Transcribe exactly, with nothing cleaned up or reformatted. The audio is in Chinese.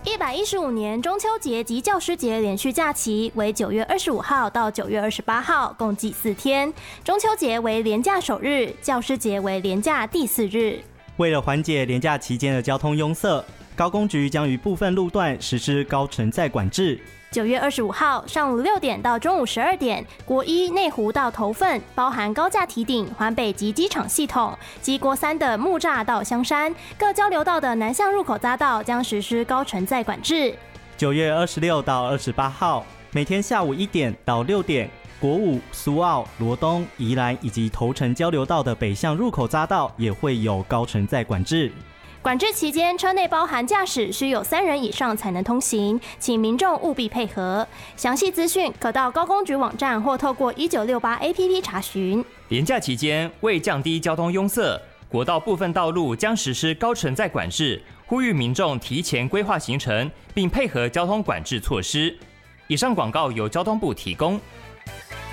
一百一十五年中秋节及教师节连续假期为九月二十五号到九月二十八号，共计四天。中秋节为连假首日，教师节为连假第四日。 为了缓解连假期间的交通拥塞，高工局将于部分路段实施高承载管制。 九月二十五号上午六点到中午十二点，国一内湖到头份，包含高架堤顶、环北及机场系统及国三的木栅到香山各交流道的南向入口匝道将实施高承载管制。 九月二十六到二十八号，每天下午一点到六点，国五、苏澳、罗东、宜兰以及头城交流道的北向入口匝道也会有高承载管制。 管制期间，车内包含驾驶需有三人以上才能通行，请民众务必配合。详细资讯可到高工局网站或透过一九六八 A P P 查询。 连假期间，为降低交通拥塞，国道部分道路将实施高承载管制，呼吁民众提前规划行程，并配合交通管制措施。以上广告由交通部提供。